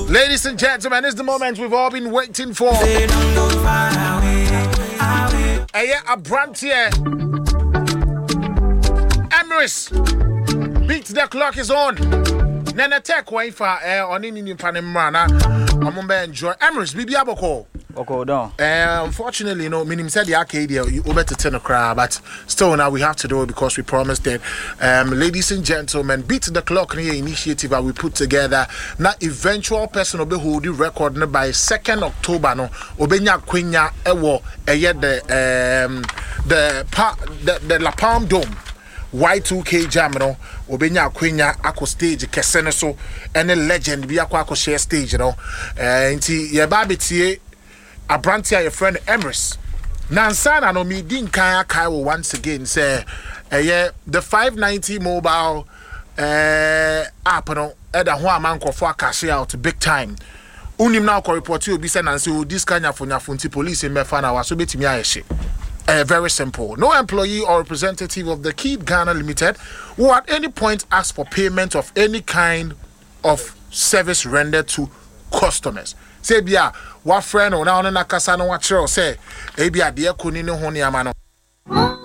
Ladies and gentlemen, it's the moment we've all been waiting for. A brand here. Emirates. Beat the clock is on. Nana tech Wi-Fi on in Panamana. I'm gonna enjoy Emirates. Bibi Aboko. Unfortunately, you know, meaning said the Arcadia, you over to 10 o'clock, but still now we have to do it because we promised it. Ladies and gentlemen, Beat the Clock initiative that we put together. Now, eventual person will be holding record by 2nd October. No, Obenya Quenya Ewo the La Palm Dome. Y2K jam no obenya kwenya ako stage kesene so ene legend bi akwa share stage no nti ye ba betie abrantia your friend Emirates nansana no mi din kan akai wo once again say the 590 mobile app no eda ho amankofo akash out big time unim na ko report obi say nanse o this kanya nti police mefa na waso betimi ayehye. Very simple. No employee or representative of the Keep Ghana Limited will at any point ask for payment of any kind of service rendered to customers. Say, bia, what friend or now na kasa no watch say, ebia dear kunini honi amano.